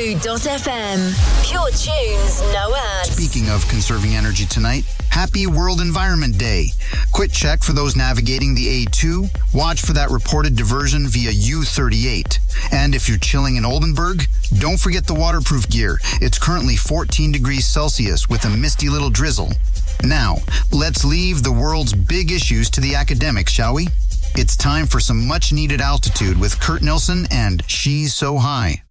Zoo.fm. Pure tunes, no ads. Speaking of conserving energy tonight, happy World Environment Day. Quick check for those navigating the A2. Watch for that reported diversion via U38. And if you're chilling in Oldenburg, don't forget the waterproof gear. It's currently 14 degrees Celsius with a misty little drizzle. Now, let's leave the world's big issues to the academics, shall we? It's time for some much-needed altitude with Kurt Nilsson and She's So High.